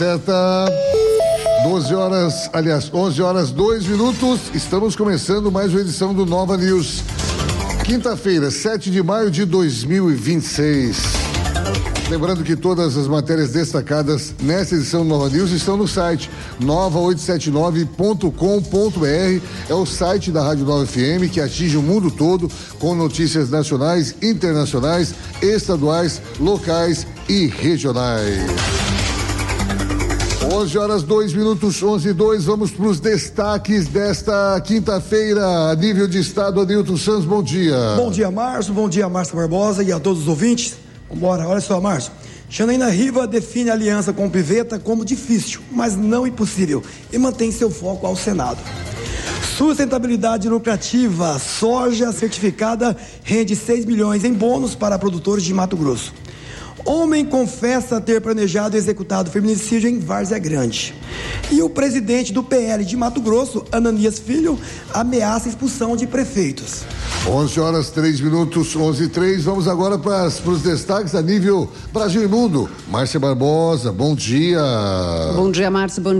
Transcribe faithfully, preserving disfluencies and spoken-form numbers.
Certa, doze horas, aliás, onze horas, dois minutos, estamos começando mais uma edição do Nova News. Quinta-feira, sete de maio de dois mil e vinte e seis. Lembrando que todas as matérias destacadas nessa edição do Nova News estão no site nova oito sete nove ponto com ponto br. É o site da Rádio Nova F M que atinge o mundo todo com notícias nacionais, internacionais, estaduais, locais e regionais. onze horas, dois minutos, onze e dois, vamos para os destaques desta quinta-feira, a nível de estado. Adilton Santos, bom dia. Bom dia, Márcio, bom dia, Márcio Barbosa e a todos os ouvintes. Vambora, olha só, Márcio. Janaína Riva define a aliança com o Piveta como difícil, mas não impossível, e mantém seu foco ao Senado. Sustentabilidade lucrativa, soja certificada rende seis milhões em bônus para produtores de Mato Grosso. Homem confessa ter planejado e executado feminicídio em Várzea Grande. E o presidente do P L de Mato Grosso, Ananias Filho, ameaça expulsão de prefeitos. onze horas, três minutos, onze e três. Vamos agora para os destaques a nível Brasil e Mundo. Márcia Barbosa, bom dia. Bom dia, Márcio. Bom